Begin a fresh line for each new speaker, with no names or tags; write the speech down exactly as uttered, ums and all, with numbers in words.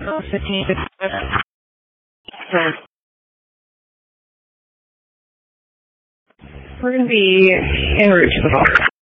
fifteen. We're going to be en route to the call.